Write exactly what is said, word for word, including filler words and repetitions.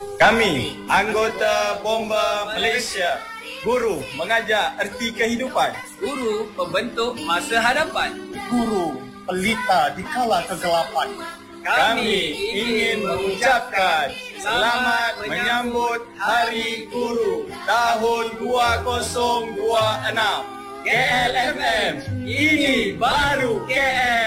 Kami, anggota Bomba Malaysia, guru mengajar erti kehidupan, guru pembentuk masa hadapan, guru pelita di kala kegelapan. Kami ingin mengucapkan selamat menyambut Hari Guru tahun dua ribu dua puluh enam. K L F M, ini baru K L.